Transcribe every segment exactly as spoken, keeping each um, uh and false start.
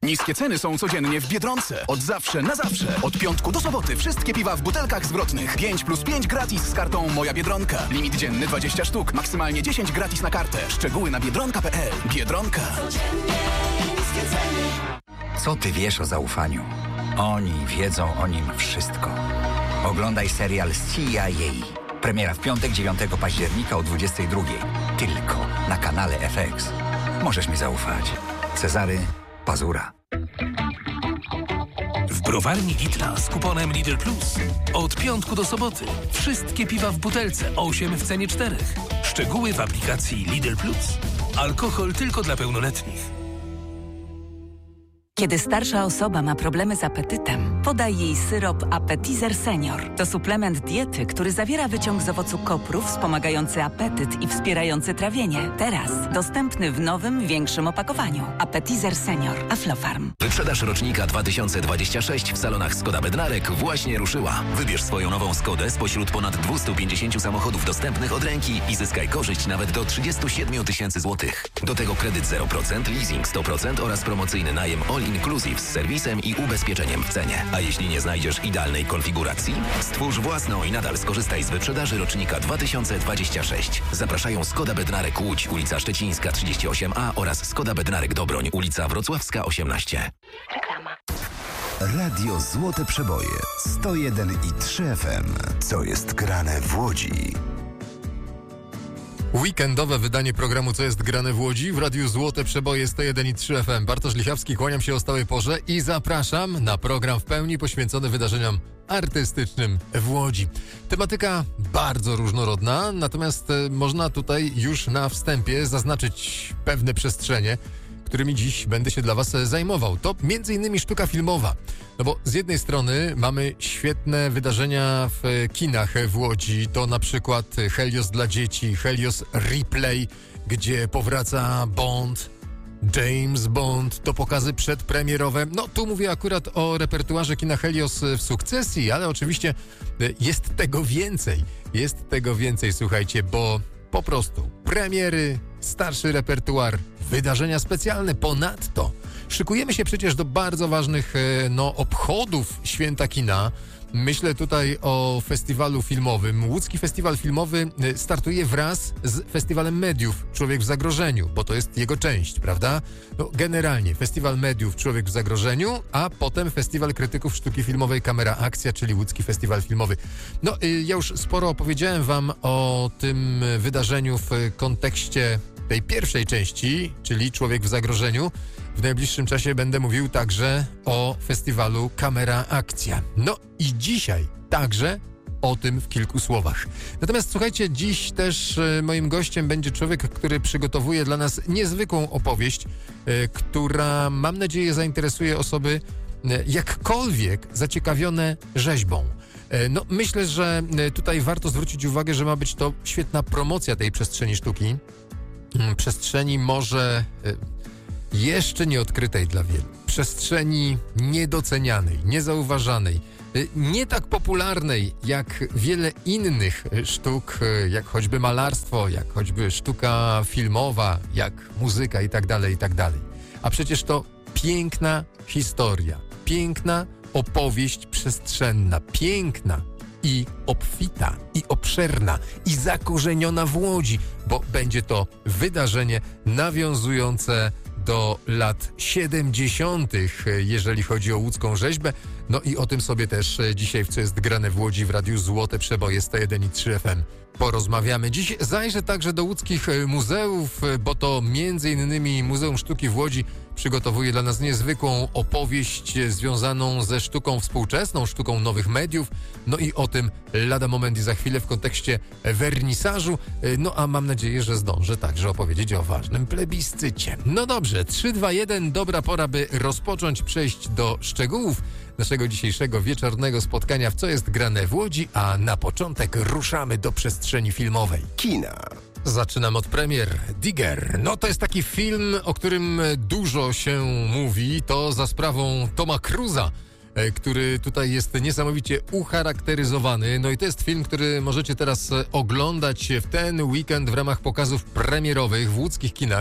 Niskie ceny są codziennie w Biedronce. Od zawsze na zawsze. Od piątku do soboty wszystkie piwa w butelkach zwrotnych. pięć plus pięć gratis z kartą Moja Biedronka. Limit dzienny dwadzieścia sztuk. Maksymalnie dziesięć gratis na kartę. Szczegóły na biedronka kropka p l. Biedronka. Co ty wiesz o zaufaniu? Oni wiedzą o nim wszystko. Oglądaj serial z C I A. Premiera w piątek, dziewiątego października o dwudziestej drugiej. Tylko na kanale F X. Możesz mi zaufać. Cezary Pazura. W browarni Gitla z kuponem Lidl Plus. Od piątku do soboty. Wszystkie piwa w butelce. osiem w cenie czterech. Szczegóły w aplikacji Lidl Plus. Alkohol tylko dla pełnoletnich. Kiedy starsza osoba ma problemy z apetytem, podaj jej syrop Appetizer Senior. To suplement diety, który zawiera wyciąg z owocu kopru wspomagający apetyt i wspierający trawienie. Teraz dostępny w nowym, większym opakowaniu. Appetizer Senior. Aflofarm. Wyprzedaż rocznika dwa tysiące dwudziestego szóstego w salonach Skoda Bednarek właśnie ruszyła. Wybierz swoją nową Skodę spośród ponad dwieście pięćdziesiąt samochodów dostępnych od ręki i zyskaj korzyść nawet do trzydzieści siedem tysięcy złotych. Do tego kredyt zero procent, leasing sto procent oraz promocyjny najem all inclusive z serwisem i ubezpieczeniem w cenie. A jeśli nie znajdziesz idealnej konfiguracji? Stwórz własną i nadal skorzystaj z wyprzedaży rocznika dwa tysiące dwudziestego szóstego. Zapraszają Skoda Bednarek Łódź, ulica Szczecińska trzydzieści osiem A oraz Skoda Bednarek Dobroń, ulica Wrocławska osiemnaście. Reklama. Radio Złote Przeboje sto jeden i trzy F M. Co jest grane w Łodzi? Weekendowe wydanie programu Co jest grane w Łodzi w Radiu Złote Przeboje sto jeden i trzy F M. Bartosz Lichawski, kłaniam się o stałej porze i zapraszam na program w pełni poświęcony wydarzeniom artystycznym w Łodzi. Tematyka bardzo różnorodna, natomiast można tutaj już na wstępie zaznaczyć pewne przestrzenie, którymi dziś będę się dla Was zajmował. To między innymi sztuka filmowa. No bo z jednej strony mamy świetne wydarzenia w kinach w Łodzi. To na przykład Helios dla dzieci, Helios Replay, gdzie powraca Bond, James Bond, to pokazy przedpremierowe. No tu mówię akurat o repertuarze kina Helios w sukcesji, ale oczywiście jest tego więcej. Jest tego więcej, słuchajcie, bo po prostu premiery, starszy repertuar, wydarzenia specjalne. Ponadto szykujemy się przecież do bardzo ważnych no, obchodów Święta Kina. Myślę tutaj o festiwalu filmowym. Łódzki Festiwal Filmowy startuje wraz z Festiwalem Mediów Człowiek w Zagrożeniu, bo to jest jego część, prawda? No, generalnie Festiwal Mediów Człowiek w Zagrożeniu, a potem Festiwal Krytyków Sztuki Filmowej Kamera Akcja, czyli Łódzki Festiwal Filmowy. No, ja już sporo opowiedziałem Wam o tym wydarzeniu w kontekście tej pierwszej części, czyli Człowiek w Zagrożeniu. W najbliższym czasie będę mówił także o festiwalu Kamera Akcja. No i dzisiaj także o tym w kilku słowach. Natomiast słuchajcie, dziś też e, moim gościem będzie człowiek, który przygotowuje dla nas niezwykłą opowieść, e, która, mam nadzieję, zainteresuje osoby e, jakkolwiek zaciekawione rzeźbą. E, no myślę, że e, tutaj warto zwrócić uwagę, że ma być to świetna promocja tej przestrzeni sztuki. Hmm, przestrzeni może... E, jeszcze nieodkrytej dla wielu, przestrzeni niedocenianej, niezauważanej, nie tak popularnej jak wiele innych sztuk, jak choćby malarstwo, jak choćby sztuka filmowa, jak muzyka i tak dalej, i tak dalej. A przecież to piękna historia, piękna opowieść przestrzenna, piękna i obfita, i obszerna, i zakorzeniona w Łodzi, bo będzie to wydarzenie nawiązujące do lat siedemdziesiątych, jeżeli chodzi o łódzką rzeźbę. No i o tym sobie też dzisiaj w Co jest grane w Łodzi w Radiu Złote Przeboje sto jeden i trzy F M porozmawiamy. Dziś zajrzę także do łódzkich muzeów, bo to między innymi Muzeum Sztuki w Łodzi przygotowuje dla nas niezwykłą opowieść związaną ze sztuką współczesną, sztuką nowych mediów. No i o tym lada moment i za chwilę w kontekście wernisażu. No a mam nadzieję, że zdążę także opowiedzieć o ważnym plebiscycie. No dobrze, trzy, dwa, jeden, dobra pora, by rozpocząć, przejść do szczegółów naszego dzisiejszego wieczornego spotkania w Co jest grane w Łodzi, a na początek ruszamy do przestrzeni filmowej. Kina. Zaczynam od premier. Digger. No to jest taki film, o którym dużo się mówi. To za sprawą Toma Cruza, który tutaj jest niesamowicie ucharakteryzowany. No i to jest film, który możecie teraz oglądać w ten weekend w ramach pokazów premierowych w łódzkich kinach.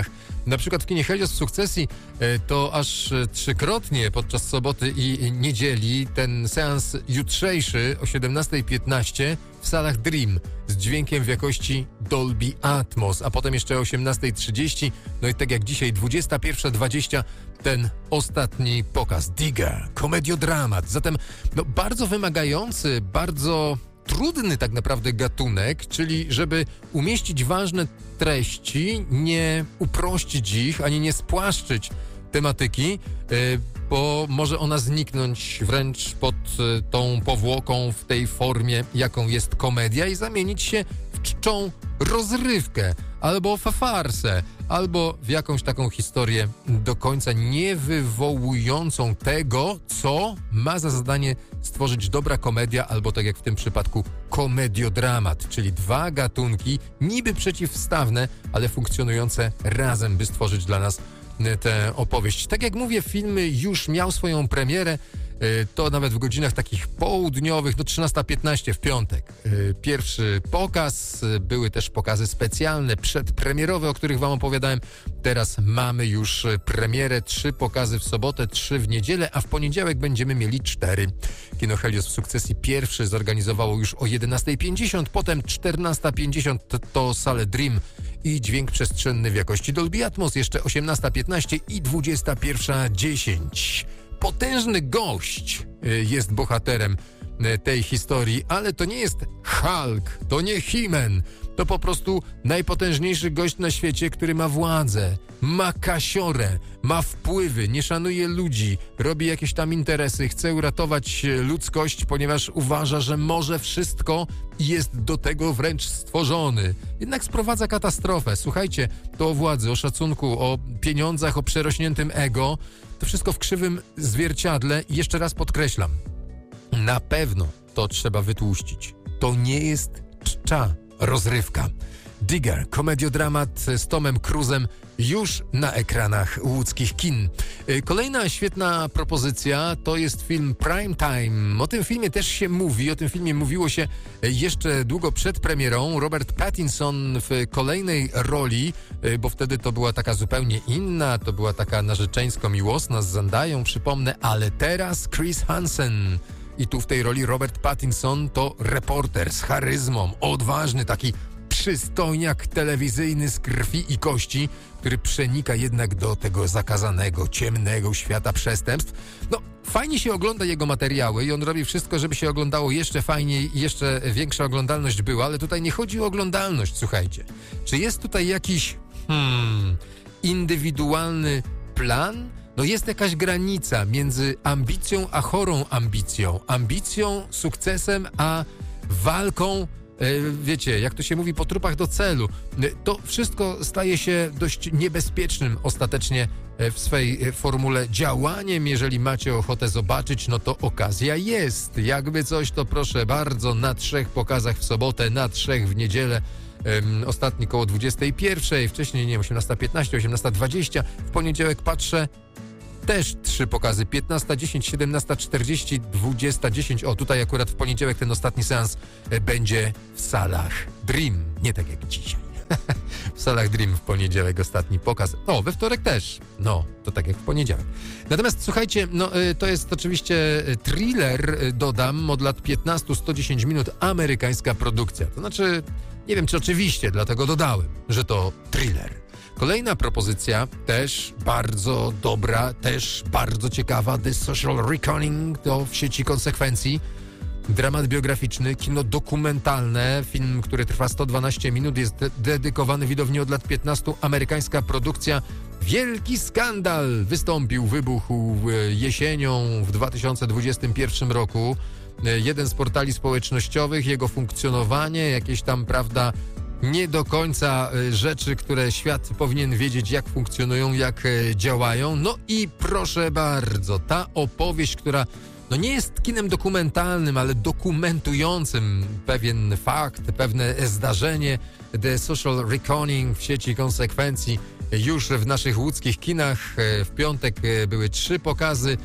Na przykład w kinie Helios w Sukcesji to aż trzykrotnie podczas soboty i niedzieli ten seans jutrzejszy o siedemnasta piętnaście w salach Dream z dźwiękiem w jakości Dolby Atmos, a potem jeszcze o osiemnasta trzydzieści, no i tak jak dzisiaj dwudziesta pierwsza dwadzieścia ten ostatni pokaz Digger, komediodramat. Zatem no, bardzo wymagający, bardzo trudny tak naprawdę gatunek, czyli żeby umieścić ważne treści, nie uprościć ich, ani nie spłaszczyć tematyki, bo może ona zniknąć wręcz pod tą powłoką w tej formie, jaką jest komedia i zamienić się w czczą rozrywkę, albo w farsę, albo w jakąś taką historię do końca nie wywołującą tego, co ma za zadanie stworzyć dobra komedia, albo tak jak w tym przypadku komediodramat, czyli dwa gatunki niby przeciwstawne, ale funkcjonujące razem, by stworzyć dla nas tę opowieść. Tak jak mówię, film już miał swoją premierę, to nawet w godzinach takich południowych, no trzynasta piętnaście w piątek. Pierwszy pokaz, były też pokazy specjalne, przedpremierowe, o których wam opowiadałem. Teraz mamy już premierę, trzy pokazy w sobotę, trzy w niedzielę, a w poniedziałek będziemy mieli cztery. Kino Helios w Sukcesji pierwszy zorganizowało już o jedenasta pięćdziesiąt, potem czternasta pięćdziesiąt to salę Dream i dźwięk przestrzenny w jakości Dolby Atmos, jeszcze osiemnasta piętnaście i dwudziesta pierwsza dziesięć. Potężny gość jest bohaterem tej historii, ale to nie jest Hulk, to nie He-Man, to po prostu najpotężniejszy gość na świecie, który ma władzę, ma kasiorę, ma wpływy, nie szanuje ludzi, robi jakieś tam interesy, chce uratować ludzkość, ponieważ uważa, że może wszystko i jest do tego wręcz stworzony. Jednak sprowadza katastrofę. Słuchajcie, to o władzy, o szacunku, o pieniądzach, o przerośniętym ego, to wszystko w krzywym zwierciadle i jeszcze raz podkreślam, na pewno to trzeba wytłuścić. To nie jest czcza rozrywka. Digger, komediodramat z Tomem Cruzem już na ekranach łódzkich kin. Kolejna świetna propozycja to jest film Prime Time. O tym filmie też się mówi, o tym filmie mówiło się jeszcze długo przed premierą. Robert Pattinson w kolejnej roli, bo wtedy to była taka zupełnie inna, to była taka narzeczeńsko-miłosna z Zendają, przypomnę, ale teraz Chris Hansen. I tu w tej roli Robert Pattinson to reporter z charyzmą, odważny, taki przystojniak telewizyjny z krwi i kości, który przenika jednak do tego zakazanego, ciemnego świata przestępstw. No, fajnie się ogląda jego materiały i on robi wszystko, żeby się oglądało jeszcze fajniej i jeszcze większa oglądalność była, ale tutaj nie chodzi o oglądalność, słuchajcie. Czy jest tutaj jakiś hmm, indywidualny plan? No jest jakaś granica między ambicją a chorą ambicją. Ambicją, sukcesem, a walką, wiecie, jak to się mówi, po trupach do celu. To wszystko staje się dość niebezpiecznym ostatecznie w swej formule działaniem. Jeżeli macie ochotę zobaczyć, no to okazja jest. Jakby coś, to proszę bardzo, na trzech pokazach w sobotę, na trzech w niedzielę. Um, ostatni koło dwudziestej pierwszej, wcześniej nie wiem, osiemnasta piętnaście, osiemnasta dwadzieścia. W poniedziałek patrzę, też trzy pokazy, piętnasta dziesięć, siedemnasta czterdzieści, dwudziesta dziesięć. O, tutaj akurat w poniedziałek ten ostatni seans będzie w salach Dream. Nie tak jak dzisiaj. W salach Dream w poniedziałek ostatni pokaz. O, we wtorek też. No, to tak jak w poniedziałek. Natomiast słuchajcie, no to jest oczywiście thriller, dodam, od lat piętnastu, sto dziesięć minut, amerykańska produkcja. To znaczy, nie wiem czy oczywiście, dlatego dodałem, że to thriller. Kolejna propozycja, też bardzo dobra, też bardzo ciekawa, The Social Reckoning, to w sieci konsekwencji. Dramat biograficzny, kino dokumentalne, film, który trwa sto dwanaście minut, jest de- dedykowany widowni od lat piętnastu, amerykańska produkcja. Wielki skandal wystąpił, wybuchł jesienią w dwa tysiące dwudziestym pierwszym roku. Jeden z portali społecznościowych, jego funkcjonowanie, jakieś tam, prawda, nie do końca rzeczy, które świat powinien wiedzieć, jak funkcjonują, jak działają. No i proszę bardzo, ta opowieść, która no nie jest kinem dokumentalnym, ale dokumentującym pewien fakt, pewne zdarzenie. The Social Reckoning w sieci konsekwencji już w naszych łódzkich kinach. W piątek były trzy pokazy.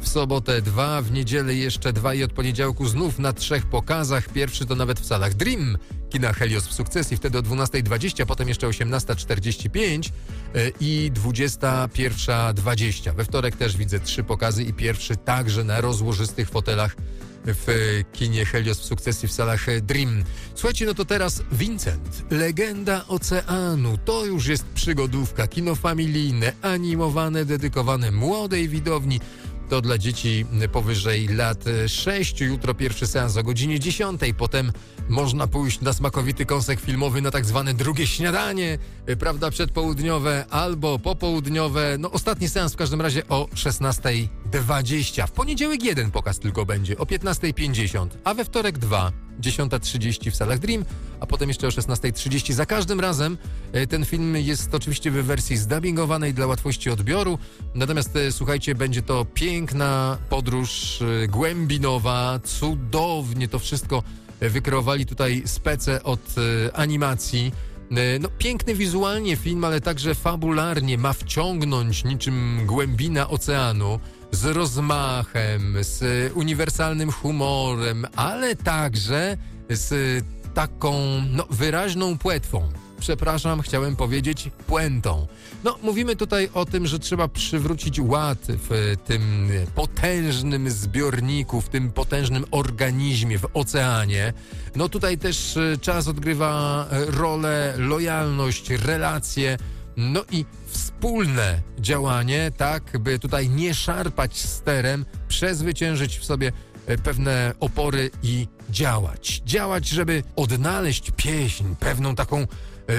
w sobotę dwa, w niedzielę jeszcze dwa i od poniedziałku znów na trzech pokazach. Pierwszy to nawet w salach Dream kina Helios w Sukcesji, wtedy o dwunasta dwadzieścia, potem jeszcze osiemnasta czterdzieści pięć i dwudziesta pierwsza dwadzieścia. We wtorek też widzę trzy pokazy i pierwszy także na rozłożystych fotelach w kinie Helios w Sukcesji w salach Dream. Słuchajcie, no to teraz Vincent, Legenda Oceanu. To już jest przygodówka, kino familijne, animowane, dedykowane młodej widowni. To dla dzieci powyżej lat sześciu. Jutro pierwszy seans o godzinie dziesiątej. Potem można pójść na smakowity kąsek filmowy na tak zwane drugie śniadanie, prawda, przedpołudniowe albo popołudniowe. No ostatni seans w każdym razie o szesnasta dwadzieścia. W poniedziałek jeden pokaz tylko będzie o piętnasta pięćdziesiąt, a we wtorek dwa. dziesiąta trzydzieści w salach Dream, a potem jeszcze o szesnasta trzydzieści. Za każdym razem ten film jest oczywiście w wersji zdubbingowanej dla łatwości odbioru, natomiast słuchajcie, będzie to piękna podróż głębinowa, cudownie to wszystko wykreowali tutaj spece od animacji. No, piękny wizualnie film, ale także fabularnie ma wciągnąć niczym głębina oceanu, z rozmachem, z uniwersalnym humorem, ale także z taką no, wyraźną płetwą. Przepraszam, chciałem powiedzieć puentą. No, mówimy tutaj o tym, że trzeba przywrócić ład w tym potężnym zbiorniku, w tym potężnym organizmie, w oceanie. No tutaj też czas odgrywa rolę, lojalność, relacje, no i wspólne działanie, tak by tutaj nie szarpać sterem, przezwyciężyć w sobie pewne opory i działać. Działać, żeby odnaleźć pieśń, pewną taką y,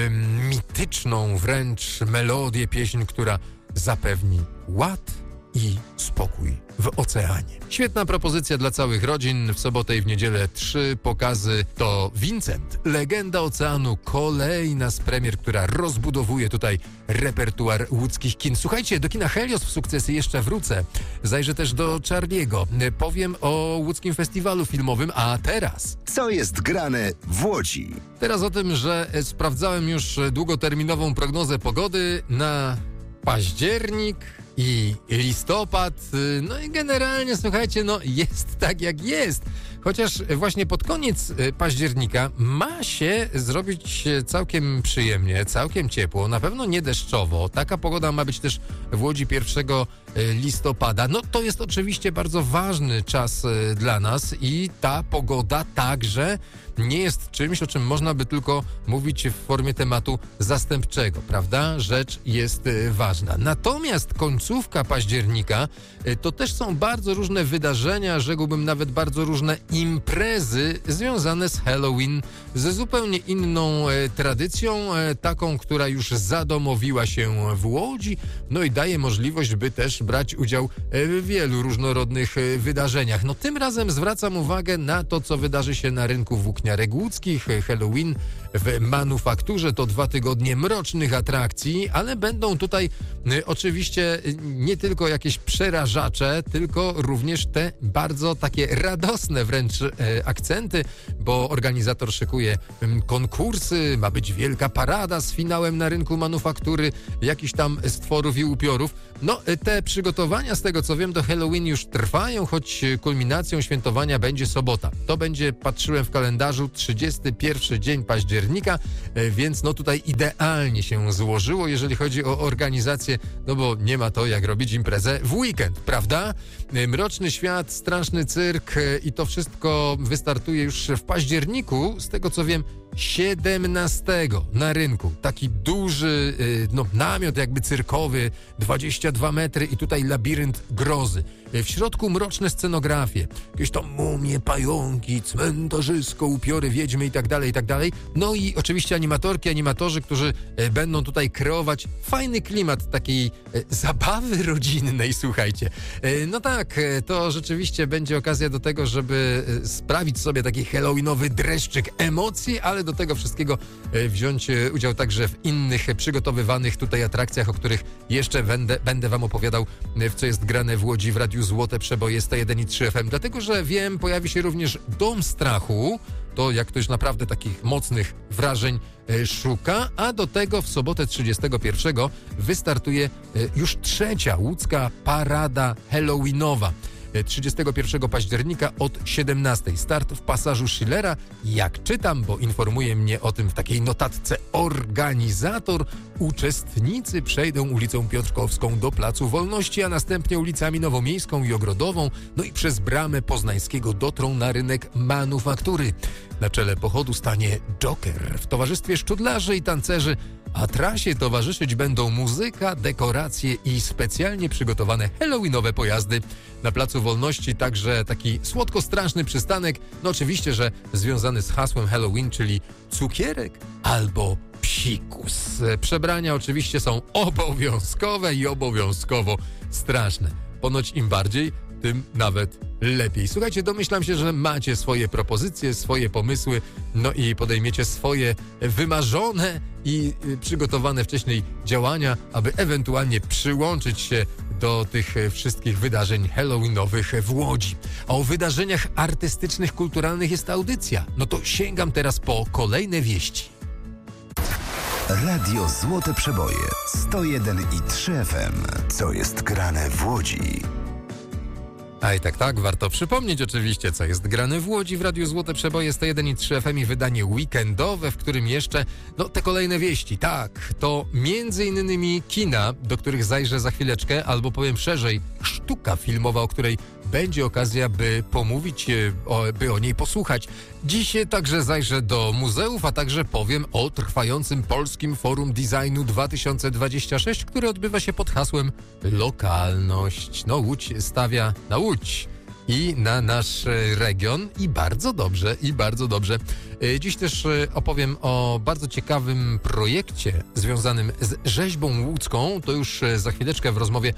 mityczną wręcz melodię, pieśń, która zapewni ład i spokój w oceanie. Świetna propozycja dla całych rodzin. W sobotę i w niedzielę trzy pokazy. To Vincent, Legenda Oceanu, kolejna z premier, która rozbudowuje tutaj repertuar łódzkich kin. Słuchajcie, do kina Helios w Sukcesji jeszcze wrócę. Zajrzę też do Charliego. Powiem o łódzkim festiwalu filmowym, a teraz... Co jest grane w Łodzi? Teraz o tym, że sprawdzałem już długoterminową prognozę pogody na październik i listopad, no i generalnie, słuchajcie, no jest tak jak jest. Chociaż właśnie pod koniec października ma się zrobić całkiem przyjemnie, całkiem ciepło, na pewno nie deszczowo. Taka pogoda ma być też w Łodzi pierwszego listopada. No to jest oczywiście bardzo ważny czas dla nas i ta pogoda także nie jest czymś, o czym można by tylko mówić w formie tematu zastępczego, prawda? Rzecz jest ważna. Natomiast końcówka października to też są bardzo różne wydarzenia, rzekłbym nawet bardzo różne imprezy związane z Halloween, ze zupełnie inną e, tradycją, e, taką, która już zadomowiła się w Łodzi, no i daje możliwość, by też brać udział w wielu różnorodnych e, wydarzeniach. No tym razem zwracam uwagę na to, co wydarzy się na rynku włókniarek łódzkich. Halloween w Manufakturze to dwa tygodnie mrocznych atrakcji, ale będą tutaj e, oczywiście nie tylko jakieś przerażacze, tylko również te bardzo takie radosne wręcz e, akcenty, bo organizator szykuje konkursy, ma być wielka parada z finałem na rynku manufaktury, jakichś tam stworów i upiorów. No, te przygotowania, z tego co wiem, do Halloween już trwają, choć kulminacją świętowania będzie sobota. To będzie, patrzyłem w kalendarzu, trzydziesty pierwszy dzień października, więc no tutaj idealnie się złożyło, jeżeli chodzi o organizację, no bo nie ma to jak robić imprezę w weekend, prawda? Mroczny świat, straszny cyrk i to wszystko wystartuje już w październiku, z tego co wiem, siedemnastego na rynku. Taki duży no, namiot jakby cyrkowy, dwadzieścia dwa metry i tutaj labirynt grozy. W środku mroczne scenografie, jakieś tam mumie, pająki, cmentarzysko, upiory, wiedźmy i tak dalej, i tak dalej. No i oczywiście animatorki, animatorzy, którzy będą tutaj kreować fajny klimat takiej zabawy rodzinnej, słuchajcie. No tak, to rzeczywiście będzie okazja do tego, żeby sprawić sobie taki halloweenowy dreszczyk emocji, ale do tego wszystkiego wziąć udział także w innych przygotowywanych tutaj atrakcjach, o których jeszcze będę, będę wam opowiadał, w co jest grane w Łodzi w Radiu Złote Przeboje sto jeden i trzy F M. Dlatego, że wiem, pojawi się również Dom Strachu. To jak ktoś naprawdę takich mocnych wrażeń szuka, a do tego w sobotę trzydziestego pierwszego wystartuje już trzecia łódzka parada halloweenowa. trzydziestego pierwszego października od siedemnastej. Start w pasażu Schillera. Jak czytam, bo informuje mnie o tym w takiej notatce organizator, uczestnicy przejdą ulicą Piotrkowską do Placu Wolności, a następnie ulicami Nowomiejską i Ogrodową, no i przez Bramę Poznańskiego dotrą na rynek Manufaktury. Na czele pochodu stanie Joker w towarzystwie szczudlarzy i tancerzy, a trasie towarzyszyć będą muzyka, dekoracje i specjalnie przygotowane halloweenowe pojazdy. Na Placu Wolności także taki słodko-straszny przystanek, no oczywiście, że związany z hasłem Halloween, czyli cukierek albo psikus. Przebrania oczywiście są obowiązkowe i obowiązkowo straszne. Ponoć im bardziej, tym nawet lepiej. Słuchajcie, domyślam się, że macie swoje propozycje, swoje pomysły, no i podejmiecie swoje wymarzone i przygotowane wcześniej działania, aby ewentualnie przyłączyć się do tych wszystkich wydarzeń halloweenowych w Łodzi. A o wydarzeniach artystycznych, kulturalnych jest audycja. No to sięgam teraz po kolejne wieści. Radio Złote Przeboje sto jeden i trzy F M. Co jest grane w Łodzi? A i tak, tak, warto przypomnieć oczywiście, co jest grane w Łodzi w Radiu Złote Przeboje sto jeden i trzy F M i wydanie weekendowe, w którym jeszcze, no te kolejne wieści, tak, to między innymi kina, do których zajrzę za chwileczkę, albo powiem szerzej, sztuka filmowa, o której będzie okazja, by pomówić, o, by o niej posłuchać. Dziś także zajrzę do muzeów, a także powiem o trwającym Polskim Forum Designu dwa tysiące dwadzieścia sześć, które odbywa się pod hasłem Lokalność. No Łódź stawia na Łódź i na nasz region i bardzo dobrze, i bardzo dobrze. Dziś też opowiem o bardzo ciekawym projekcie związanym z rzeźbą łódzką. To już za chwileczkę w rozmowie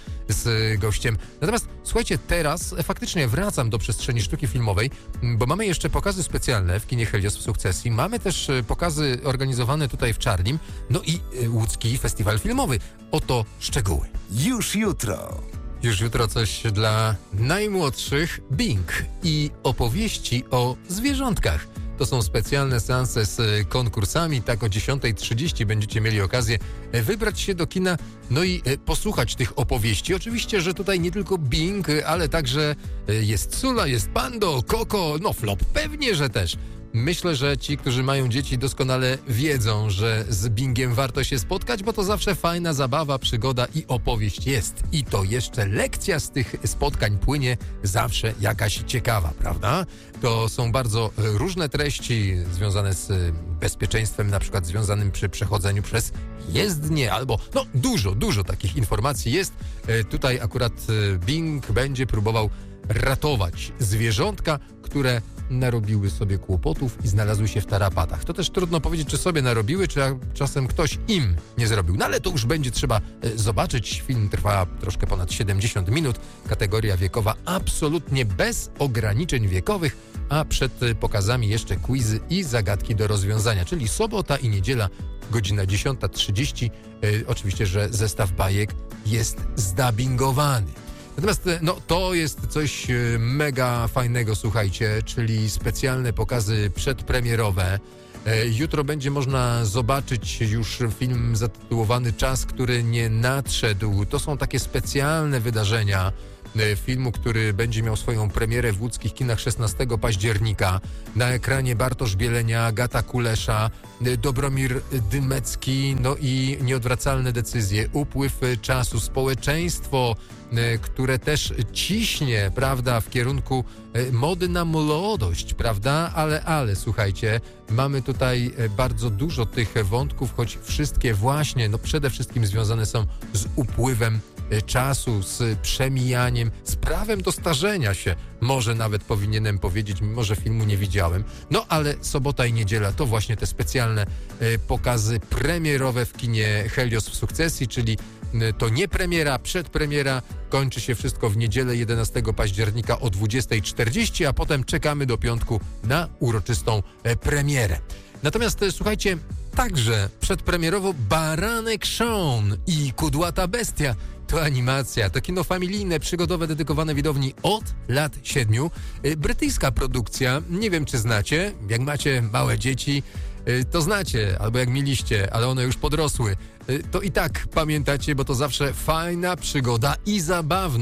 z gościem. Natomiast słuchajcie, teraz faktycznie wracam do przestrzeni sztuki filmowej, bo mamy jeszcze pokazy specjalne w kinie Helios w Sukcesji. Mamy też pokazy organizowane tutaj w Czarnim, no i łódzki festiwal filmowy. Oto szczegóły. Już jutro. Już jutro coś dla najmłodszych, Bing i opowieści o zwierzątkach. To są specjalne seanse z konkursami. Tak o dziesiąta trzydzieści będziecie mieli okazję wybrać się do kina, no i posłuchać tych opowieści. Oczywiście, że tutaj nie tylko Bing, ale także jest Sula, jest Pando, Koko, no Flop pewnie, że też. Myślę, że ci, którzy mają dzieci, doskonale wiedzą, że z Bingiem warto się spotkać, bo to zawsze fajna zabawa, przygoda i opowieść jest. I to jeszcze lekcja z tych spotkań płynie zawsze jakaś ciekawa, prawda? To są bardzo różne treści związane z bezpieczeństwem, na przykład związanym przy przechodzeniu przez jezdnię, albo no dużo, dużo takich informacji jest. Tutaj akurat Bing będzie próbował ratować zwierzątka, które narobiły sobie kłopotów i znalazły się w tarapatach. To też trudno powiedzieć, czy sobie narobiły, czy czasem ktoś im nie zrobił. No ale to już będzie trzeba zobaczyć. Film trwa troszkę ponad siedemdziesiąt minut. Kategoria wiekowa absolutnie bez ograniczeń wiekowych, a przed pokazami jeszcze quizy i zagadki do rozwiązania, czyli sobota i niedziela, godzina dziesiąta trzydzieści. E, oczywiście, że zestaw bajek jest zdubbingowany. Natomiast no, to jest coś mega fajnego, słuchajcie, czyli specjalne pokazy przedpremierowe. Jutro będzie można zobaczyć już film zatytułowany Czas, który nie nadszedł. To są takie specjalne wydarzenia filmu, który będzie miał swoją premierę w łódzkich kinach szesnastego października. Na ekranie Bartosz Bielenia, Agata Kulesza, Dobromir Dymecki, no i Nieodwracalne decyzje, upływ czasu, społeczeństwo, które też ciśnie, prawda, w kierunku mody na młodość, prawda, ale, ale, słuchajcie, mamy tutaj bardzo dużo tych wątków, choć wszystkie właśnie, no przede wszystkim związane są z upływem czasu, z przemijaniem, z prawem do starzenia się. Może nawet powinienem powiedzieć, mimo że filmu nie widziałem. No ale sobota i niedziela to właśnie te specjalne e, pokazy premierowe w kinie Helios w Sukcesji, czyli e, to nie premiera, przedpremiera. Kończy się wszystko w niedzielę jedenastego października o dwudziesta czterdzieści, a potem czekamy do piątku na uroczystą e, premierę. Natomiast e, słuchajcie, także przedpremierowo Baranek Sean i Kudłata Bestia. To animacja, to kino familijne, przygodowe, dedykowane widowni od lat siedmiu. Brytyjska produkcja, nie wiem czy znacie, jak macie małe dzieci, to znacie, albo jak mieliście, ale one już podrosły, to i tak pamiętacie, bo to zawsze fajna przygoda i zabawna.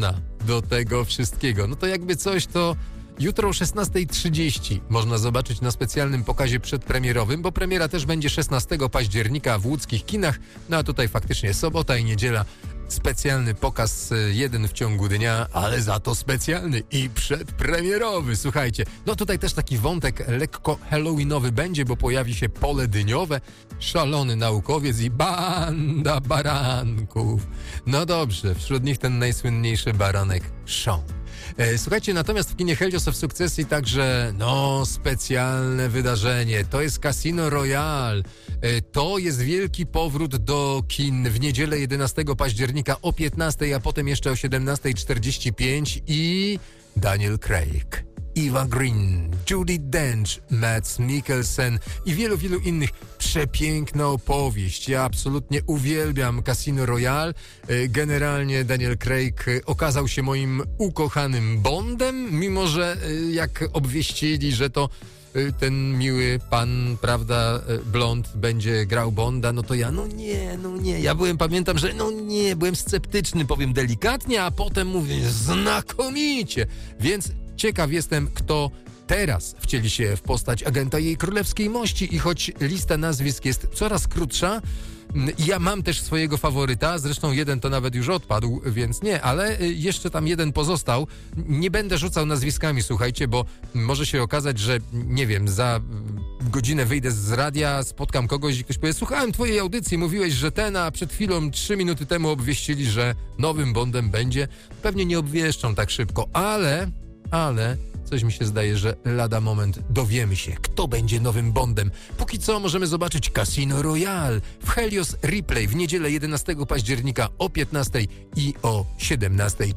do tego wszystkiego. No to jakby coś, to jutro o szesnasta trzydzieści można zobaczyć na specjalnym pokazie przedpremierowym, bo premiera też będzie szesnastego października w łódzkich kinach, no a tutaj faktycznie sobota i niedziela. Specjalny pokaz, jeden w ciągu dnia, ale za to specjalny i przedpremierowy. Słuchajcie, no tutaj też taki wątek lekko halloweenowy będzie, bo pojawi się pole dyniowe, szalony naukowiec i banda baranków. No dobrze, wśród nich ten najsłynniejszy baranek Sean. Słuchajcie, natomiast w kinie Helios w sukcesji także, no, specjalne wydarzenie. To jest Casino Royale. To jest wielki powrót do kin w niedzielę jedenastego października o piętnastej, a potem jeszcze o siedemnasta trzydzieści pięć i Daniel Craig, Eva Green, Judi Dench, Mads Mikkelsen i wielu, wielu innych. Przepiękna opowieść. Ja absolutnie uwielbiam Casino Royale. Generalnie Daniel Craig okazał się moim ukochanym Bondem, mimo że jak obwieścili, że to ten miły pan, prawda, blond będzie grał Bonda, no to ja, no nie, no nie. Ja byłem, pamiętam, że no nie, byłem sceptyczny, powiem delikatnie, a potem mówię znakomicie. Więc ciekaw jestem, kto teraz wcieli się w postać agenta Jej Królewskiej Mości i choć lista nazwisk jest coraz krótsza, ja mam też swojego faworyta, zresztą jeden to nawet już odpadł, więc nie, ale jeszcze tam jeden pozostał. Nie będę rzucał nazwiskami, słuchajcie, bo może się okazać, że nie wiem, za godzinę wyjdę z radia, spotkam kogoś i ktoś powie, słuchałem twojej audycji, mówiłeś, że ten, a przed chwilą, trzy minuty temu obwieścili, że nowym Bondem będzie. Pewnie nie obwieszczą tak szybko, ale, ale... coś mi się zdaje, że lada moment dowiemy się, kto będzie nowym Bondem. Póki co możemy zobaczyć Casino Royale w Helios Replay w niedzielę jedenastego października o piętnastej i o siedemnastej